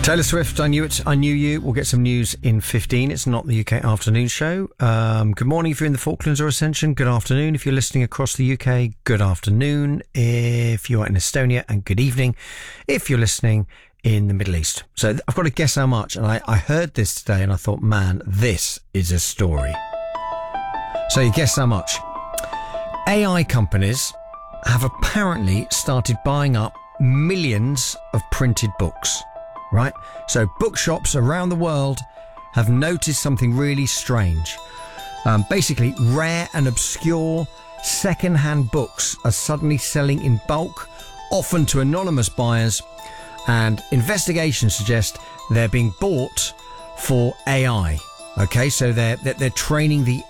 Taylor Swift, I Knew It, I Knew You. We'll get some news in 15. It's not the UK afternoon show. Good morning if you're in the Falklands or Ascension. Good afternoon if you're listening across the UK. Good afternoon if you're in Estonia. And good evening if you're listening in the Middle East. So I've got to guess how much. And I heard this today and I thought, man, this is a story. So you guess how much? AI companies have apparently started buying up millions of printed books. Right? So bookshops around the world have noticed something really strange. Basically, rare and obscure second-hand books are suddenly selling in bulk, often to anonymous buyers, and investigations suggest they're being bought for AI. Okay, so they're training the